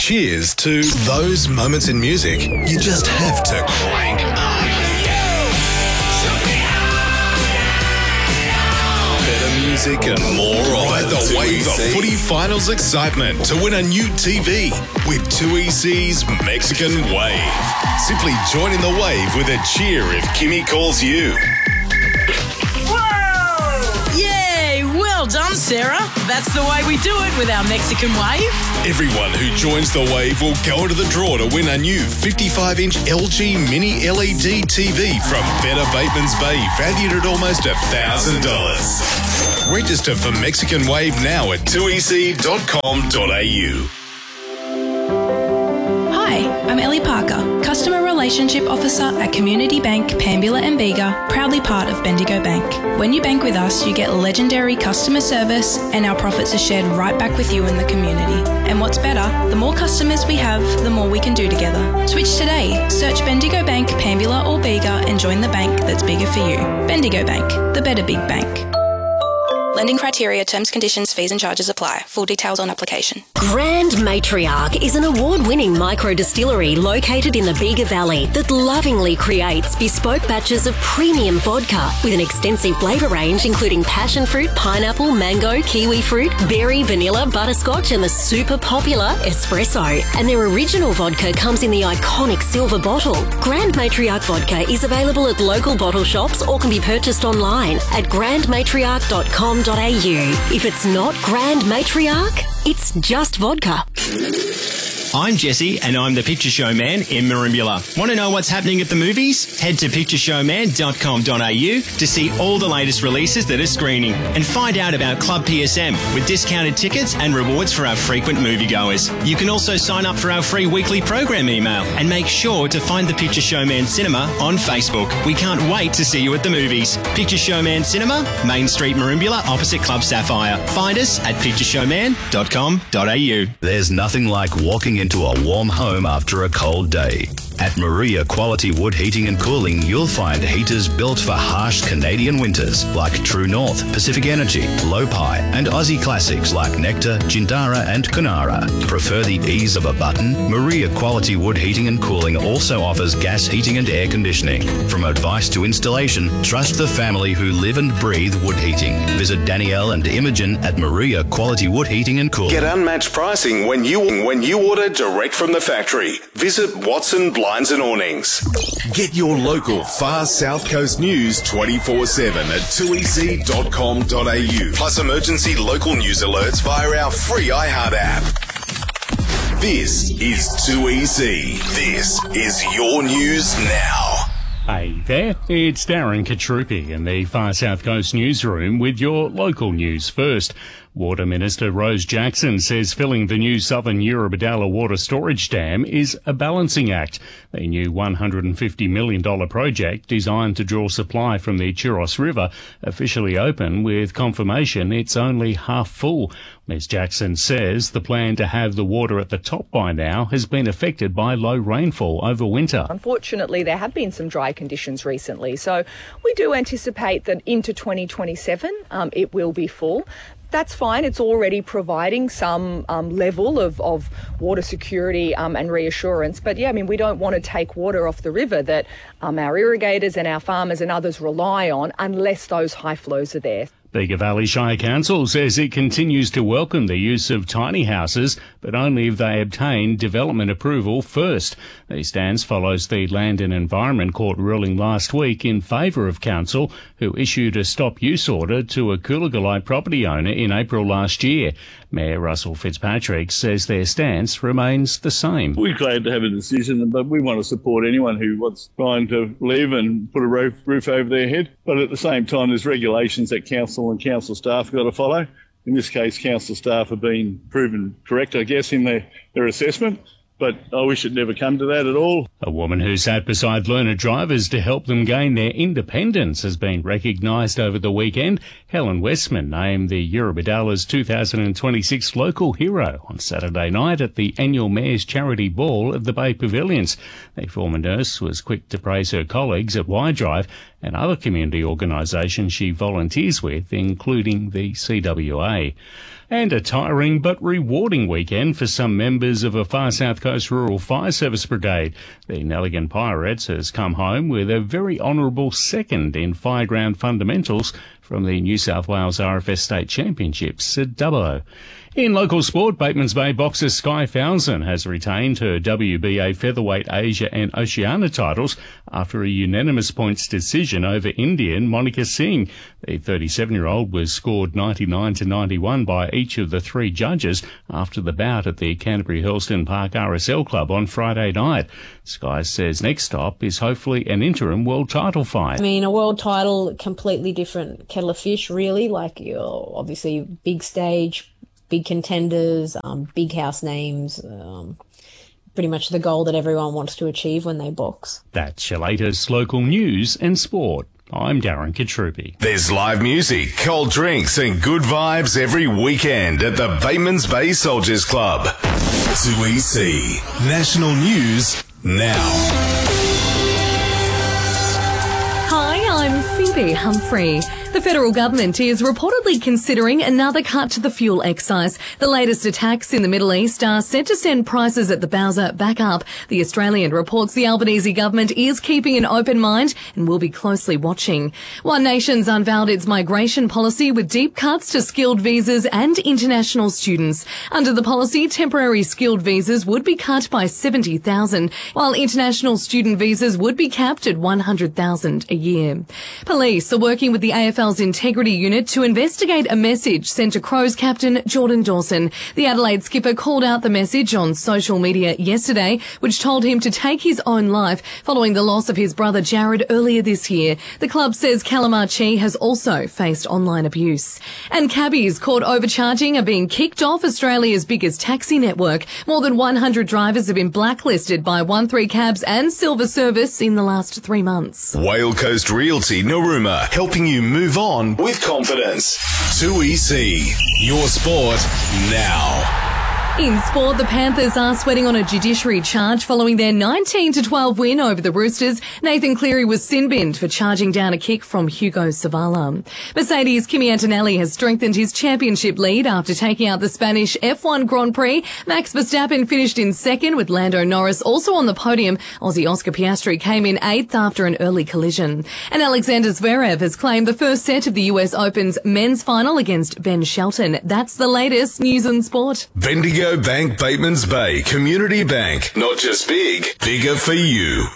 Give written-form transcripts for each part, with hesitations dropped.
Cheers to those moments in music you just have to crank up. Better music and more of it. The wave of footy finals excitement to win a new TV with 2EC's Mexican Wave. Simply join in the wave with a cheer if Kimmy calls you. Well done, Sarah. That's the way we do it with our Mexican Wave. Everyone who joins the wave will go into the draw to win a new 55-inch LG Mini LED TV from Better Bateman's Bay, valued at almost $1,000. Register for Mexican Wave now at 2ec.com.au. Hi, I'm Ellie Parker, Customer Relationship Officer at Community Bank, Pambula and Bega, proudly part of Bendigo Bank. When you bank with us, you get legendary customer service and our profits are shared right back with you in the community. And what's better, the more customers we have, the more we can do together. Switch today. Search Bendigo Bank, Pambula or Bega and join the bank that's bigger for you. Bendigo Bank, the better big bank. Lending criteria, terms, conditions, fees and charges apply. Full details on application. Grand Matriarch is an award-winning micro-distillery located in the Bega Valley that lovingly creates bespoke batches of premium vodka with an extensive flavour range including passion fruit, pineapple, mango, kiwi fruit, berry, vanilla, butterscotch and the super popular espresso. And their original vodka comes in the iconic silver bottle. Grand Matriarch vodka is available at local bottle shops or can be purchased online at grandmatriarch.com.au. If it's not Grand Matriarch, it's just vodka. I'm Jesse and I'm the Picture Show Man in Merimbula. Want to know what's happening at the movies? Head to pictureshowman.com.au to see all the latest releases that are screening and find out about Club PSM with discounted tickets and rewards for our frequent moviegoers. You can also sign up for our free weekly program email and make sure to find the Picture Showman Cinema on Facebook. We can't wait to see you at the movies. Picture Showman Cinema, Main Street, Merimbula, opposite Club Sapphire. Find us at pictureshowman.com.au. There's nothing like walking into a warm home after a cold day. At Maria Quality Wood Heating and Cooling, you'll find heaters built for harsh Canadian winters like True North, Pacific Energy, Lopi, and Aussie classics like Nectar, Jindara, and Kunara. Prefer the ease of a button? Maria Quality Wood Heating and Cooling also offers gas heating and air conditioning. From advice to installation, trust the family who live and breathe wood heating. Visit Danielle and Imogen at Maria Quality Wood Heating and Cooling. Get unmatched pricing when you order direct from the factory. Visit Watson Blinds and Awnings. Get your local far South Coast news 24/7 at 2ec.com.au. Plus emergency local news alerts via our free iHeart app. This is 2EC. This is your news now. Hey there, it's Darren Katrupi in the Far South Coast newsroom with your local news first. Water Minister Rose Jackson says filling the new Southern Eurobodalla water storage dam is a balancing act. The new $150 million project designed to draw supply from the Churros River officially open with confirmation it's only half full. Ms Jackson says the plan to have the water at the top by now has been affected by low rainfall over winter. Unfortunately, there have been some dry conditions recently, so we do anticipate that into 2027 it will be full. That's fine. It's already providing some level of water security and reassurance. But yeah, I mean, we don't want to take water off the river that our irrigators and our farmers and others rely on unless those high flows are there. Bega Valley Shire Council says it continues to welcome the use of tiny houses, but only if they obtain development approval first. The stance follows the Land and Environment Court ruling last week in favour of council, who issued a stop-use order to a Coolagolite property owner in April last year. Mayor Russell Fitzpatrick says their stance remains the same. We're glad to have a decision, but we want to support anyone who wants trying to live and put a roof over their head. But at the same time, there's regulations that council and council staff have got to follow. In this case, council staff have been proven correct, I guess, in their assessment. But I wish it never come to that at all. A woman who sat beside learner drivers to help them gain their independence has been recognised over the weekend. Helen Westman named the Eurobodalla's 2026 local hero on Saturday night at the annual Mayor's Charity Ball at the Bay Pavilions. The former nurse was quick to praise her colleagues at Y-Drive and other community organisations she volunteers with, including the CWA. And a tiring but rewarding weekend for some members of a Far South Coast Rural Fire Service Brigade. The Nelligan Pirates has come home with a very honourable second in Fireground Fundamentals from the New South Wales RFS State Championships at Dubbo. In local sport, Batemans Bay boxer Sky Falzon has retained her WBA Featherweight Asia and Oceania titles after a unanimous points decision over Indian Monica Singh. The 37-year-old was scored 99-91 by each of the three judges after the bout at the Canterbury Hurlstone Park RSL Club on Friday night. Sky says next stop is hopefully an interim world title fight. I mean, a world title, completely different kettle of fish, really. Like, you're obviously big stage, big contenders, big house names, pretty much the goal that everyone wants to achieve when they box. That's your latest local news and sport. I'm Darren Katrupi. There's live music, cold drinks and good vibes every weekend at the Batemans Bay Soldiers Club. 2EC National News now. Hi, I'm Phoebe Humphrey. The federal government is reportedly considering another cut to the fuel excise. The latest attacks in the Middle East are set to send prices at the bowser back up. The Australian reports the Albanese government is keeping an open mind and will be closely watching. One Nation's unveiled its migration policy with deep cuts to skilled visas and international students. Under the policy, temporary skilled visas would be cut by 70,000, while international student visas would be capped at 100,000 a year. Police are working with the AFL's Integrity Unit to investigate a message sent to Crows captain Jordan Dawson. The Adelaide skipper called out the message on social media yesterday, which told him to take his own life following the loss of his brother Jared earlier this year. The club says Calamachi has also faced online abuse. And cabbies caught overcharging are being kicked off Australia's biggest taxi network. More than 100 drivers have been blacklisted by 13 Cabs and Silver Service in the last 3 months. Whale Coast Realty Narooma, helping you move on with confidence. 2EC, your sport now. In sport, the Panthers are sweating on a judiciary charge following their 19-12 win over the Roosters. Nathan Cleary was sin-binned for charging down a kick from Hugo Savala. Mercedes' Kimi Antonelli has strengthened his championship lead after taking out the Spanish F1 Grand Prix. Max Verstappen finished in second with Lando Norris also on the podium. Aussie Oscar Piastri came in 8th after an early collision. And Alexander Zverev has claimed the first set of the US Open's men's final against Ben Shelton. That's the latest news and sport. Bendigo Bank Batemans Bay Community Bank. Not just big, bigger for you.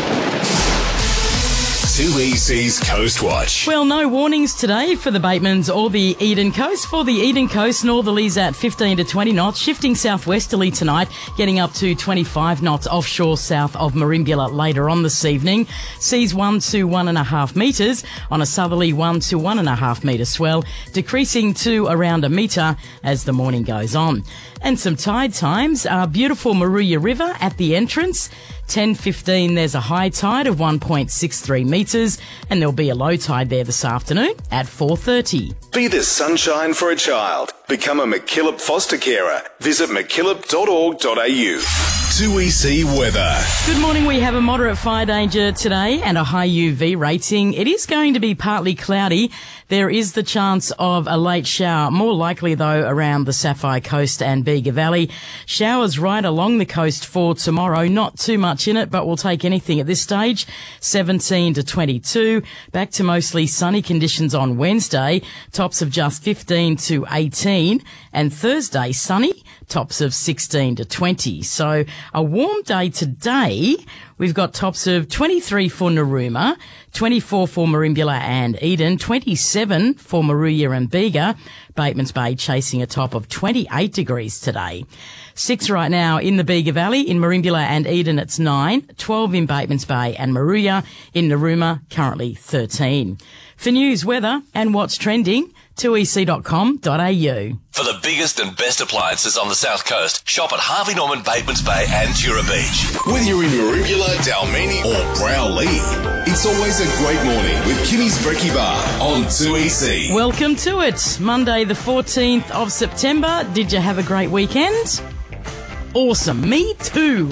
2EC's Coast Watch. Well, no warnings today for the Batemans or the Eden Coast. For the Eden Coast, northerlies at 15 to 20 knots, shifting southwesterly tonight, getting up to 25 knots offshore south of Merimbula later on this evening. Seas 1 to 1.5 metres on a southerly 1 to 1.5 metre swell, decreasing to around a metre as the morning goes on. And some tide times, beautiful Moruya River at the entrance. 10:15, there's a high tide of 1.63 metres, and there'll be a low tide there this afternoon at 4:30. Be the sunshine for a child. Become a MacKillop foster carer. Visit mackillop.org.au. 2EC weather. Good morning. We have a moderate fire danger today and a high UV rating. It is going to be partly cloudy. There is the chance of a late shower, more likely though around the Sapphire Coast and Bega Valley. Showers right along the coast for tomorrow. Not too much in it, but we'll take anything at this stage. 17 to 22. Back to mostly sunny conditions on Wednesday. Tops of just 15 to 18. And Thursday sunny. Tops of 16 to 20. So a warm day today. We've got tops of 23 for Narooma, 24 for Merimbula and Eden, 27 for Moruya and Bega. Batemans Bay chasing a top of 28 degrees today. 6 right now in the Bega Valley. In Merimbula and Eden, it's 9. 12 in Batemans Bay and Moruya. In Narooma, currently 13. For news, weather and what's trending, 2ec.com.au. For the biggest and best appliances on the South Coast, shop at Harvey Norman, Batemans Bay and Tura Beach. Whether you're in Merimbula, Dalmini or Browley, it's always a great morning with Kimmy's Brekkie Bar on 2EC. Welcome to it. Monday the 14th of September. Did you have a great weekend? Awesome. Me too.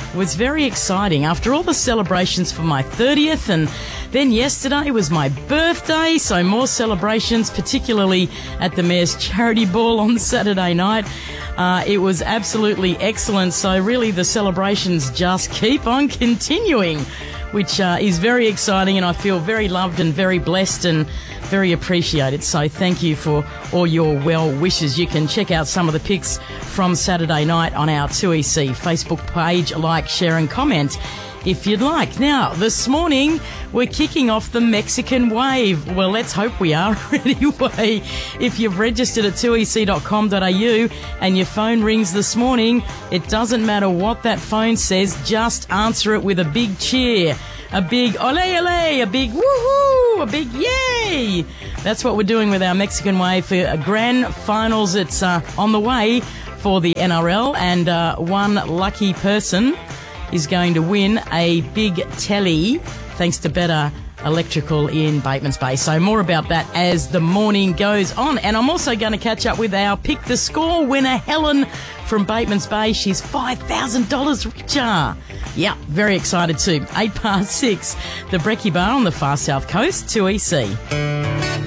was very exciting. After all the celebrations for my 30th, and then yesterday was my birthday, so more celebrations, particularly at the Mayor's Charity Ball on Saturday night. It was absolutely excellent, so really the celebrations just keep on continuing, which is very exciting, and I feel very loved and very blessed and very appreciated. So thank you for all your well wishes. You can check out some of the pics from Saturday night on our 2EC Facebook page. Like, share and comment if you'd like. Now, this morning, we're kicking off the Mexican Wave. Well, let's hope we are anyway. If you've registered at 2ec.com.au and your phone rings this morning, it doesn't matter what that phone says, just answer it with a big cheer, a big ole ole, a big woohoo, a big yay. That's what we're doing with our Mexican Wave for grand finals. It's on the way for the NRL, and one lucky person is going to win a big telly thanks to Better Electrical in Batemans Bay. So more about that as the morning goes on. And I'm also going to catch up with our Pick the Score winner, Helen from Batemans Bay. She's $5,000 richer. Yeah, very excited too. 6:08, the Brekkie Bar on the far south coast, 2EC.